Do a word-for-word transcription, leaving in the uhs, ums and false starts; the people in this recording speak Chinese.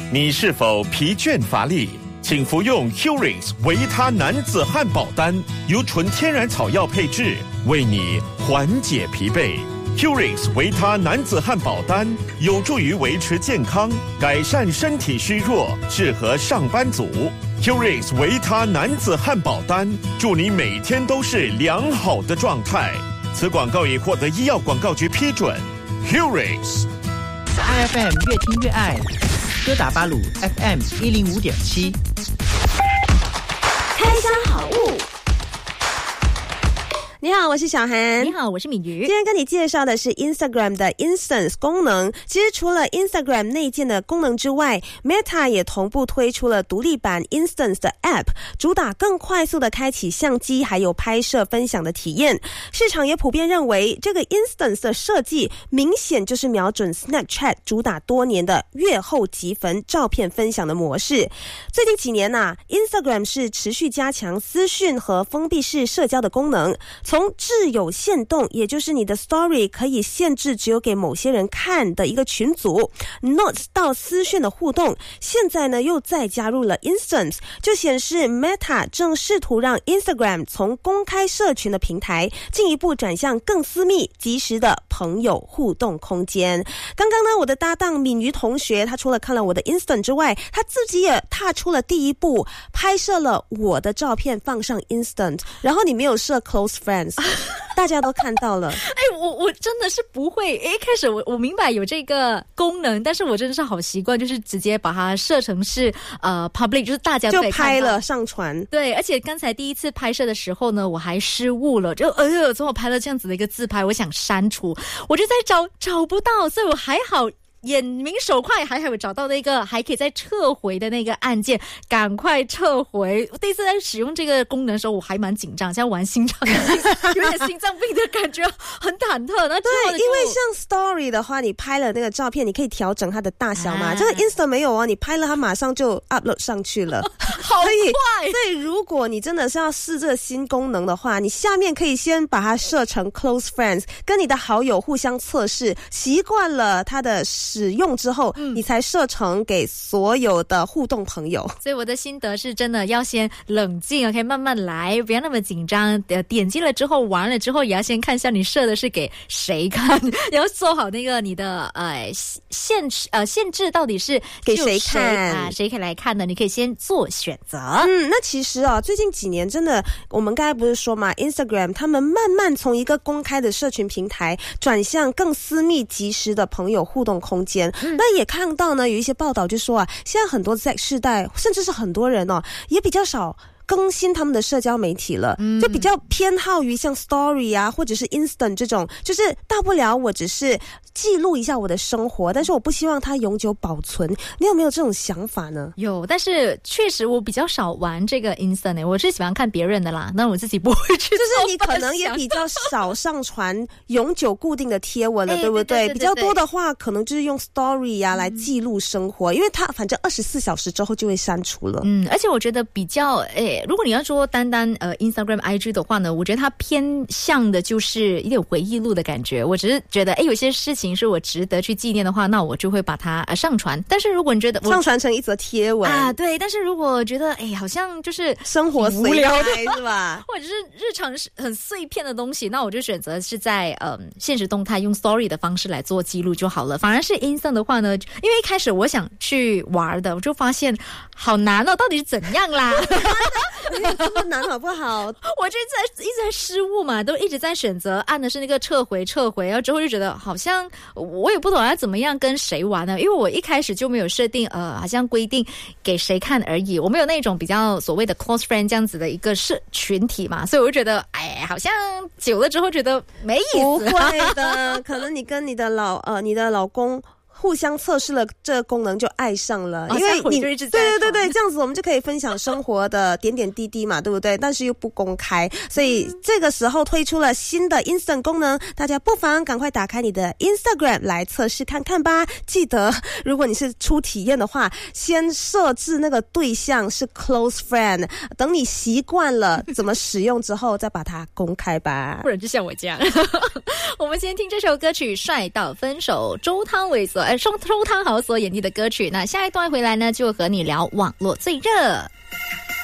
你是否疲倦乏力？请服用 Curings 维他男子汉堡丹，由纯天然草药配制，为你缓解疲惫。Curings 维他男子汉堡丹有助于维持健康，改善身体虚弱，适合上班族。Curings 维他男子汉堡丹，祝你每天都是良好的状态。此广告已获得医药广告局批准。Curings I F M 越听越爱，哥打巴鲁 F M 一零五点七， 开箱好物。你好，我是小涵。 你好，我是敏瑜。 今天跟你介绍的是 Instagram 的 Instance 功能。其实除了 Instagram 内建的功能之外， Meta 也同步推出了独立版 Instance 的 App， 主打更快速的开启相机还有拍摄分享的体验。市场也普遍认为，这个 Instance 的设计明显就是瞄准 Snapchat 主打多年的阅后即焚照片分享的模式。最近几年啊 Instagram 是持续加强私讯和封闭式社交的功能，从挚友限动，也就是你的 story 可以限制只有给某些人看的一个群组 Notes 到私讯的互动，现在呢又再加入了 Instance， 就显示 Meta 正试图让 Instagram 从公开社群的平台进一步转向更私密及时的朋友互动空间。刚刚呢我的搭档敏瑜同学，他除了看了我的 Instance 之外，他自己也踏出了第一步，拍摄了我的照片放上 Instance， 然后你没有设 close friend大家都看到了。 哎，我我真的是不会。一开始我我明白有这个功能，但是我真的是好习惯，就是直接把它设成是呃 public， 就是大家都可以看到， 就拍了上传。 对，而且刚才第一次拍摄的时候呢，我还失误了，就哎呦，怎么拍了这样子的一个自拍，我想删除，我就在找找不到，所以我还好。眼明手快，还有找到那个还可以再撤回的那个按键，赶快撤回。我第一次在使用这个功能的时候，我还蛮紧张，像玩心脏有点心脏病的感觉，很忐忑。那对，因为像 Story 的话，你拍了那个照片，你可以调整它的大小嘛。啊、这个 Insta 没有啊，你拍了它马上就 upload 上去了， 好快。 所以如果你真的是要试这个新功能的话，你下面可以先把它设成 Close Friends， 跟你的好友互相测试，习惯了它的使用之后、嗯、你才设成给所有的互动朋友。 所以我的心得是真的要先冷静 OK， 慢慢来，不要那么紧张。点击了之后玩了之后也要先看一下你设的是给谁看，要做好那个你的呃限呃限制到底是给谁看啊，谁可以来看的，你可以先做选择。 嗯，那其实啊最近几年真的，我们刚才不是说嘛 Instagram 他们慢慢从一个公开的社群平台转向更私密及时的朋友互动空间。嗯、那也看到呢有一些报道就说啊，现在很多 Z 世代甚至是很多人哦也比较少更新他们的社交媒体了、嗯、就比较偏好于像 Story 啊或者是 Instant 这种，就是大不了我只是记录一下我的生活，但是我不希望它永久保存。你有没有这种想法呢？ 有，但是确实我比较少玩这个 Instant， 我是喜欢看别人的啦，那我自己不会去， 就是你可能也比较少上传永久固定的贴文了对不 对, 对, 对, 对, 对, 对, 对比较多的话可能就是用 Story 啊、嗯、来记录生活，因为它反正二十四小时之后就会删除了。 嗯，而且我觉得比较诶，如果你要说单单呃 Instagram I G 的话呢，我觉得它偏向的就是一点回忆录的感觉。我只是觉得诶有些事情是我值得去纪念的话，那我就会把它、呃、上传。但是如果你觉得上传成一则贴文啊，对，但是如果觉得诶好像就是生活无聊的是吧， 或者是日常很碎片的东西，那我就选择是在嗯、呃、现实动态用 Story 的方式来做记录就好了。反而是 Insta 的话呢，因为一开始我想去玩的，我就发现好难哦，到底是怎样啦？ 这么难好不好？ 我就在一直在失误嘛，都一直在选择按的是那个撤回撤回，然后之后就觉得好像我也不懂要怎么样跟谁玩呢，因为我一开始就没有设定呃，好像规定给谁看而已，我没有那种比较所谓的 close friend 这样子的一个是群体嘛，所以我就觉得哎，好像久了之后觉得没意思。 不会的，可能你跟你的老呃你的老公互相测试了这个功能就爱上了、哦、因为你对对对对，这样子我们就可以分享生活的点点滴滴嘛，对不对？但是又不公开，所以这个时候推出了新的 Instant 功能，大家不妨赶快打开你的 Instagram 来测试看看吧。记得如果你是初体验的话，先设置那个对象是 close friend， 等你习惯了怎么使用之后再把它公开吧。 不然就像我这样我们先听这首歌曲《帅到分手》，周汤唯所呃周周汤豪所演绎的歌曲。那下一段回来呢，就和你聊网络最热。